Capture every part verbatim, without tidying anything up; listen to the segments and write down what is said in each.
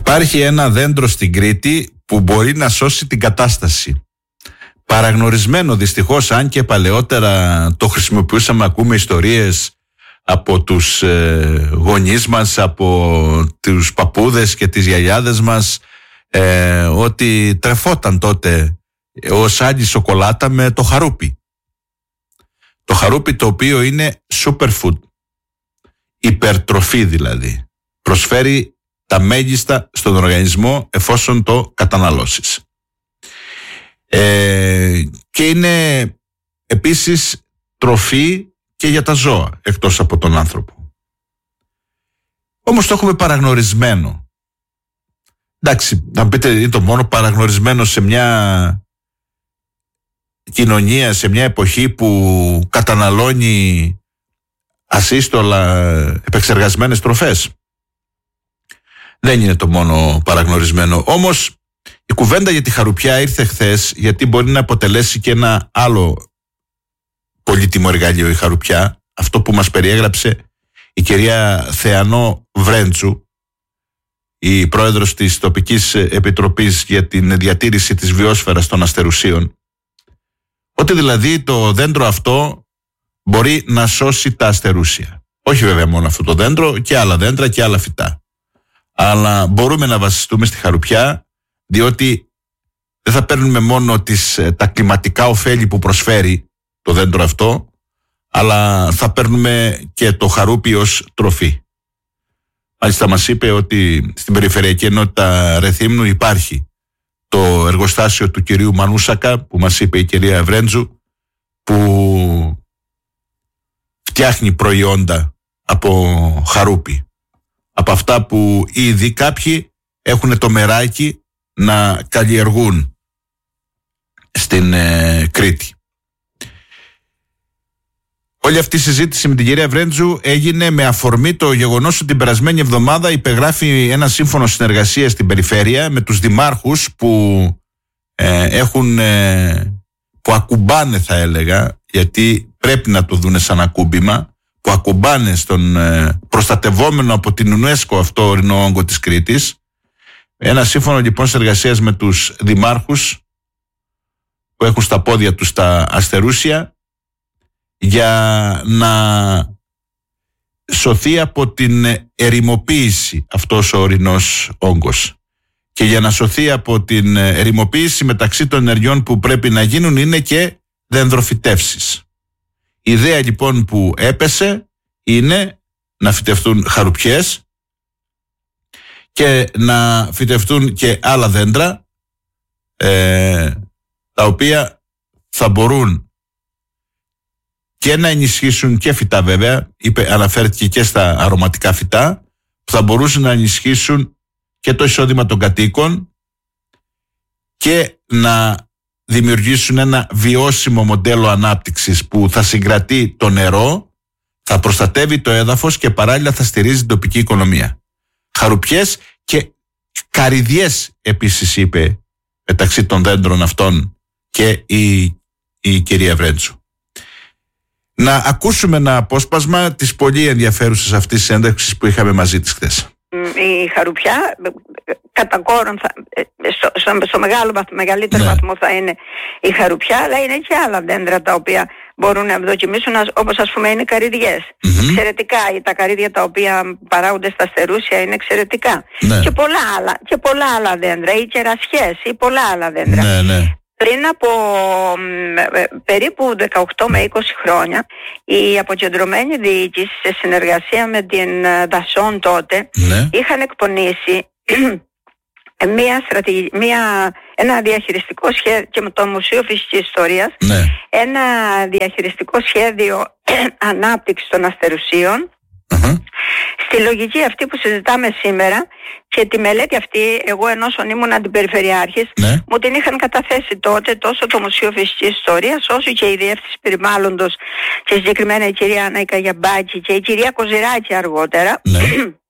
Υπάρχει ένα δέντρο στην Κρήτη που μπορεί να σώσει την κατάσταση. Παραγνωρισμένο δυστυχώς, αν και παλαιότερα το χρησιμοποιούσαμε, ακούμε ιστορίες από τους ε, γονείς μας, από τους παππούδες και τις γιαγιάδες μας, ε, ότι τρεφόταν τότε ως άλλη σοκολάτα με το χαρούπι. Το χαρούπι, το οποίο είναι superfood, υπερτροφή δηλαδή. Προσφέρει τα μέγιστα στον οργανισμό εφόσον το καταναλώσεις. Ε, και είναι επίσης τροφή και για τα ζώα, εκτός από τον άνθρωπο. Όμως το έχουμε παραγνωρισμένο. Εντάξει, να πείτε, είναι το μόνο παραγνωρισμένο σε μια κοινωνία, σε μια εποχή που καταναλώνει ασύστολα επεξεργασμένες τροφές. Δεν είναι το μόνο παραγνωρισμένο. Όμως η κουβέντα για τη χαρουπιά ήρθε χθες, γιατί μπορεί να αποτελέσει και ένα άλλο πολύτιμο εργαλείο η χαρουπιά, αυτό που μας περιέγραψε η κυρία Θεανό Βρέντζου, η πρόεδρος της τοπικής επιτροπής για την διατήρηση της βιόσφαιρας των αστερουσίων, ότι δηλαδή το δέντρο αυτό μπορεί να σώσει τα αστερούσια. Όχι βέβαια μόνο αυτό το δέντρο, και άλλα δέντρα και άλλα φυτά. Αλλά μπορούμε να βασιστούμε στη χαρουπιά, διότι δεν θα παίρνουμε μόνο τις, τα κλιματικά ωφέλη που προσφέρει το δέντρο αυτό, αλλά θα παίρνουμε και το χαρούπι ως τροφή. Μάλιστα μας είπε ότι στην Περιφερειακή Ενότητα Ρεθύμνου υπάρχει το εργοστάσιο του κυρίου Μανούσακα, που μας είπε η κυρία Βρέντζου, που φτιάχνει προϊόντα από χαρούπι. Από αυτά που ήδη κάποιοι έχουν το μεράκι να καλλιεργούν στην ε, Κρήτη. Όλη αυτή η συζήτηση με την κυρία Βρέντζου έγινε με αφορμή το γεγονός ότι την περασμένη εβδομάδα υπεγράφει ένα σύμφωνο συνεργασίας στην περιφέρεια με τους δημάρχους που ε, έχουν ε, που ακουμπάνε, θα έλεγα, γιατί πρέπει να το δούνε σαν ακούμπημα, που ακουμπάνε στον ε, προστατευόμενο από την UNESCO αυτό ορεινό όγκο της Κρήτης. Ένα σύμφωνο λοιπόν συνεργασίας με τους δημάρχους που έχουν στα πόδια τους τα αστερούσια, για να σωθεί από την ερημοποίηση αυτός ο ορεινός όγκος. Και για να σωθεί από την ερημοποίηση, μεταξύ των ενεργειών που πρέπει να γίνουν είναι και δενδροφυτεύσεις. Η ιδέα λοιπόν που έπεσε είναι να φυτευτούν χαρουπιές και να φυτευτούν και άλλα δέντρα, ε, τα οποία θα μπορούν και να ενισχύσουν και φυτά, βέβαια, είπε, αναφέρθηκε και στα αρωματικά φυτά, που θα μπορούσαν να ενισχύσουν και το εισόδημα των κατοίκων και να δημιουργήσουν ένα βιώσιμο μοντέλο ανάπτυξης που θα συγκρατεί το νερό, θα προστατεύει το έδαφος και παράλληλα θα στηρίζει την τοπική οικονομία. Χαρουπιές και καρυδιές επίσης, είπε, μεταξύ των δέντρων αυτών και η, η κυρία Βρέντζου. Να ακούσουμε ένα απόσπασμα της πολύ ενδιαφέρουσας αυτής της ένταξης που είχαμε μαζί της χθες. Η χαρουπιά κατά κόρον θα, στο, στο, στο μεγάλο, μεγαλύτερο ναι. βαθμό θα είναι η χαρουπιά, αλλά είναι και άλλα δέντρα τα οποία μπορούν να δοκιμήσουν, όπως ας πούμε είναι καρυδιές. Mm-hmm. Εξαιρετικά, τα καρύδια τα οποία παράγονται στα αστερούσια είναι εξαιρετικά. Ναι. Και, πολλά άλλα, και πολλά άλλα δέντρα, ή κερασιές ή πολλά άλλα δέντρα. Ναι, ναι. Πριν από περίπου δεκαοκτώ με είκοσι χρόνια, η αποκεντρωμένη διοίκηση σε συνεργασία με την Δασόν τότε, ναι, είχαν εκπονήσει μια στρατηγική, μια, ένα διαχειριστικό σχέδιο, και με το Μουσείο Φυσικής Ιστορίας, ναι, ένα διαχειριστικό σχέδιο ανάπτυξης των αστερουσίων. Uh-huh. Στη λογική αυτή που συζητάμε σήμερα, και τη μελέτη αυτή εγώ, ενός ήμουν αντιπεριφερειάρχης, ναι, μου την είχαν καταθέσει τότε τόσο το Μουσείο Φυσικής Ιστορίας όσο και η Διεύθυνση Περιβάλλοντος, και συγκεκριμένα η κυρία Άννα Ικαγιαμπάκη και η κυρία Κοζηράκη αργότερα, ναι,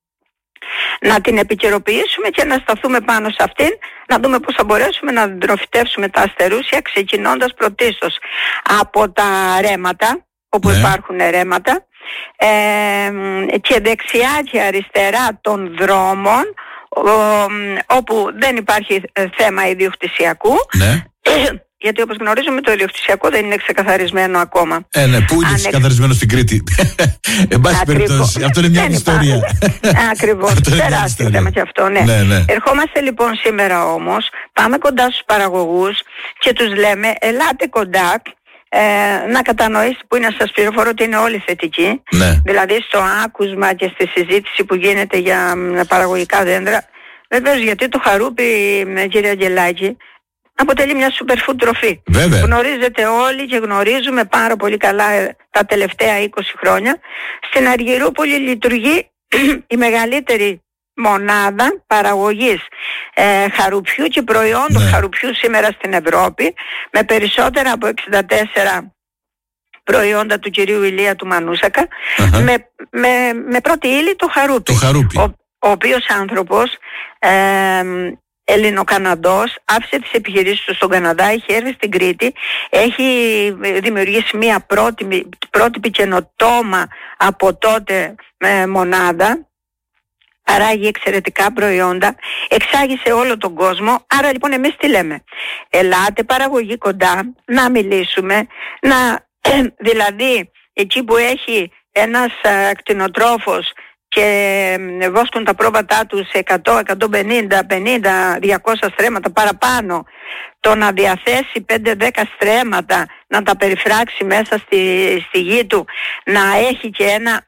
να την επικαιροποιήσουμε και να σταθούμε πάνω σε αυτήν, να δούμε πώς θα μπορέσουμε να δροφητεύσουμε τα αστερούσια, ξεκινώντας πρωτίστως από τα ρέματα, όπου, ναι, υπάρχουν ρέματα, ε, και δεξιά και αριστερά των δρόμων, όπου δεν υπάρχει θέμα ιδιοκτησιακού. Ναι. Γιατί όπως γνωρίζουμε το ιδιοκτησιακό δεν είναι ξεκαθαρισμένο ακόμα. Ε, ναι, πού είναι ξεκαθαρισμένο στην Κρήτη? Εν πάση περιπτώσει, αυτό είναι μια άλλη ιστορία. Ακριβώς, τεράστιο θέμα και αυτό, ναι. ναι, ναι. Ερχόμαστε λοιπόν σήμερα όμως, πάμε κοντά στους παραγωγούς και τους λέμε ελάτε κοντά. Ε, να κατανοήσει, που είναι να σας πληροφορώ ότι είναι όλοι θετικοί, ναι. Δηλαδή στο άκουσμα και στη συζήτηση που γίνεται για παραγωγικά δέντρα. Βεβαίως, γιατί το χαρούπι, κύριε Αγγελάκη, αποτελεί μια superfood τροφή. Βέβαια. Γνωρίζετε όλοι και γνωρίζουμε πάρα πολύ καλά τα τελευταία είκοσι χρόνια. Στην Αργυρούπολη λειτουργεί η μεγαλύτερη μονάδα παραγωγής ε, χαρουπιού και προϊόντων ναι. χαρουπιού σήμερα στην Ευρώπη, με περισσότερα από εξήντα τέσσερα προϊόντα του κυρίου Ηλία του Μανούσακα, uh-huh. με, με, με πρώτη ύλη το χαρούπι, το χαρούπι. Ο, ο οποίος άνθρωπος ε, Ελληνοκαναδός άφησε τις επιχειρήσεις του στον Καναδά, έχει έρθει στην Κρήτη, έχει δημιουργήσει μια πρότυπη, πρότυπη καινοτόμα από τότε ε, μονάδα, παράγει εξαιρετικά προϊόντα, εξάγει σε όλο τον κόσμο. Άρα λοιπόν εμείς τι λέμε? Ελάτε παραγωγή κοντά, να μιλήσουμε, να δηλαδή εκεί που έχει ένας ακτινοτρόφος και βόσκουν τα πρόβατά του σε εκατό, εκατόν πενήντα, πενήντα, διακόσια στρέμματα παραπάνω, το να διαθέσει πέντε δέκα στρέμματα, να τα περιφράξει μέσα στη, στη γη του, να έχει και ένα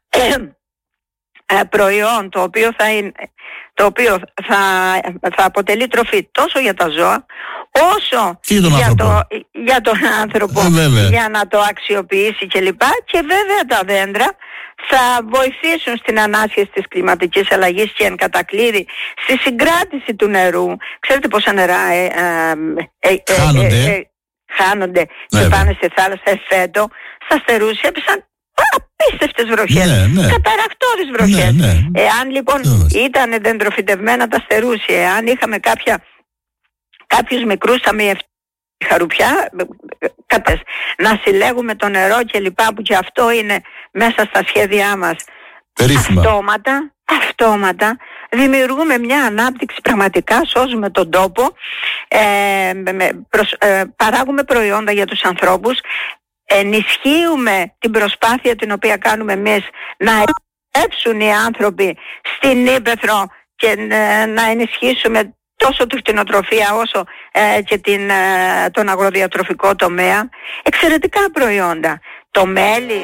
προϊόν το οποίο θα, είναι, το οποίο θα, θα αποτελεί τροφή τόσο για τα ζώα όσο για, το, για τον άνθρωπο, ε, για να το αξιοποιήσει κλπ. Και βέβαια τα δέντρα θα βοηθήσουν στην ανάσχεση της κλιματικής αλλαγής και εν κατακλείδη στη συγκράτηση του νερού. Ξέρετε πόσα νερά ε, ε, ε, χάνονται, ε, ε, χάνονται και πάνε στη θάλασσα? Εφέτο στα Στερούσια έπεσαν απίστευτες βροχές, ναι, ναι. καταρακτώδεις βροχές. Ναι, ναι. Εάν λοιπόν ναι. ήταν δεντροφυτευμένα τα Στερούσια, εάν είχαμε κάποια, κάποιους μικρούς ταμιευτές χαρουπιά, να συλλέγουμε το νερό και λοιπά, που και αυτό είναι μέσα στα σχέδιά μας, περίφημα. Αυτόματα, αυτόματα δημιουργούμε μια ανάπτυξη, πραγματικά σώζουμε τον τόπο, ε, προς, ε, παράγουμε προϊόντα για τους ανθρώπους, ενισχύουμε την προσπάθεια την οποία κάνουμε εμείς να επιτρέψουν οι άνθρωποι στην ύπαιθρο και να ενισχύσουμε τόσο τη κτηνοτροφία όσο ε, και την, ε, τον αγροδιατροφικό τομέα. Εξαιρετικά προϊόντα. Το μέλι.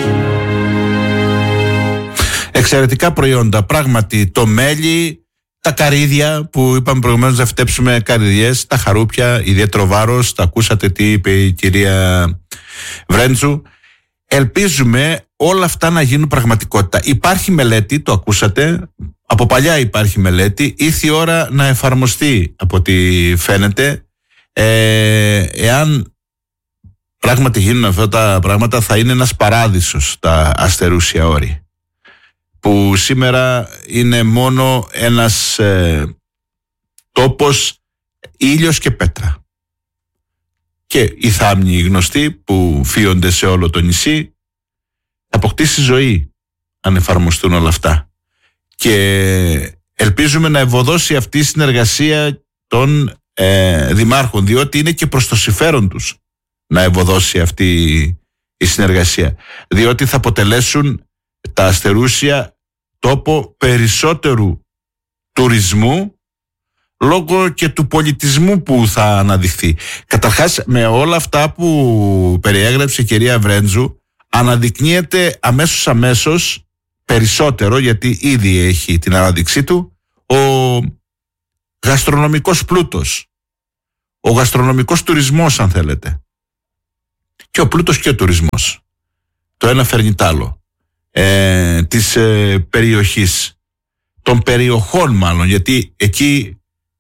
Εξαιρετικά προϊόντα. Πράγματι το μέλι, τα καρύδια που είπαμε προηγουμένως να φυτέψουμε καρυδιές, τα χαρούπια, ιδιαίτερο βάρος. Τα ακούσατε τι είπε η κυρία Βρέντσου. Ελπίζουμε όλα αυτά να γίνουν πραγματικότητα. Υπάρχει μελέτη, το ακούσατε, από παλιά υπάρχει μελέτη, ήρθε η ώρα να εφαρμοστεί από ό,τι φαίνεται. Ε, εάν πράγματι γίνουν αυτά τα πράγματα, θα είναι ένας παράδεισος τα αστερούσια όρη, που σήμερα είναι μόνο ένας ε, τόπος ήλιος και πέτρα. Και οι θάμνοι γνωστοί που φύονται σε όλο το νησί, θα αποκτήσει ζωή αν εφαρμοστούν όλα αυτά. Και ελπίζουμε να ευωδώσει αυτή η συνεργασία των ε, δημάρχων, διότι είναι και προς το συμφέρον τους να ευωδώσει αυτή η συνεργασία, διότι θα αποτελέσουν τα αστερούσια τόπο περισσότερου τουρισμού λόγω και του πολιτισμού που θα αναδειχθεί. Καταρχάς, με όλα αυτά που περιέγραψε η κυρία Βρέντζου, αναδεικνύεται αμέσως αμέσως περισσότερο, γιατί ήδη έχει την ανάδειξή του, ο γαστρονομικός πλούτος, ο γαστρονομικός τουρισμός, αν θέλετε, και ο πλούτος και ο τουρισμός, το ένα φέρνει τ' άλλο, ε, της ε, περιοχής, των περιοχών μάλλον, γιατί εκεί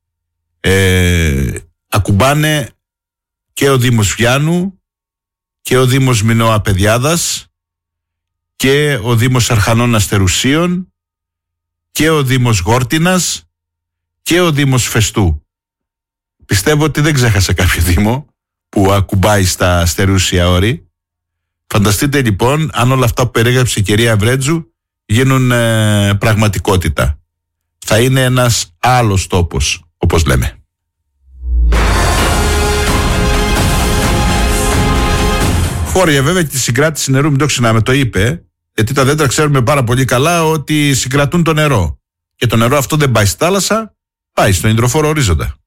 ε, ακουμπάνε και ο Δήμος Βιάνου και ο Δήμος Μινώα Παιδιάδας και ο Δήμος Αρχανών Αστερουσίων και ο Δήμος Γόρτινας και ο Δήμος Φεστού. Πιστεύω ότι δεν ξέχασα κάποιο δήμο που ακουμπάει στα αστερούσια όρη. Φανταστείτε λοιπόν αν όλα αυτά που περιέγραψε η κυρία Βρέντζου γίνουν ε, πραγματικότητα. θα είναι ένας άλλος τόπος, όπως λέμε. Χώρια βέβαια και τη συγκράτηση νερού, μην το ξεχνάμε, το είπε, γιατί τα δέντρα ξέρουμε πάρα πολύ καλά ότι συγκρατούν το νερό. Και το νερό αυτό δεν πάει στη θάλασσα, πάει στον υδροφόρο ορίζοντα.